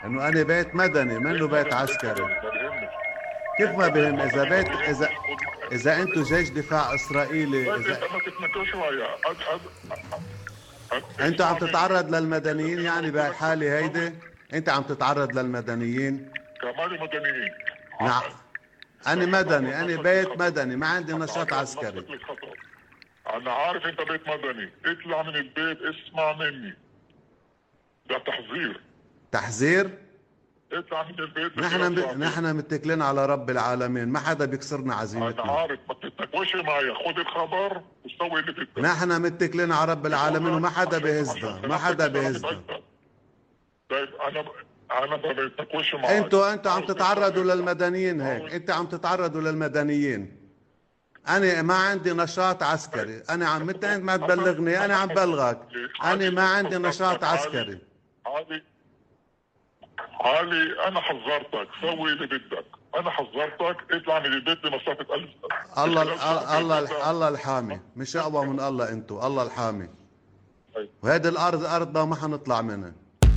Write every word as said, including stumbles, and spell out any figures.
انه انا بيت مدني منه بيت عسكري. ما بيهمش. كيف ما بهم؟ أنا اذا بيت بقول لك اذا خد- اذا انتم جيش دفاع اسرائيلي، طيب اذا انت ما تتناقش معي. أد- أد- أد- انت عم اسمع مني. تتعرض اذا للمدنيين انا يعني قلت لك بهالحالة سوي هيدي؟ انت عم تتعرض للمدنيين؟ كمان مدنيين. نعم. انا لك حتى مدني، اعرض انا نفسك بيت للخطر. مدني، ما عندي حتى نشاط اعرض عسكري. نفسك للخطر. انا عارف انت بيت مدني، اطلع من البيت، اسمع مني. ده تحذير. تحذير؟ اطلع من البيت نحن ب... بخلال ساعتين. نحن متكلين على رب العالمين، ما حدا بيكسرنا انا عزيمتنا. عارف، ما تتناقش معي. خد الخبر وسوي اللي بدك. نحن متكلين على رب العالمين وما حدا عشان بيهزنا، عشان ما سلامتك حدا وسلامة بيهزنا. عيلتك. طيب انا ب... انا ما بتناقش معك. انتوا انتوا عم عاوز تتعرضوا تطلع- للمدنيين هيك، عاوز- انت عم تتعرضوا للمدنيين. انا ما عندي نشاط عسكري، انا عم انت ما تبلغني، انا عم بلغك. انا ما عندي نشاط عسكري. علي علي انا حذرتك، سوي اللي بدك. انا حذرتك، اطلع من البيت بمسافه ألف. الله بخلال ساعتين الله إذا- الله الحامي، مش اقوى من الله انتوا، الله الحامي. طيب. وهذه الارض ارضنا وما حنطلع منها.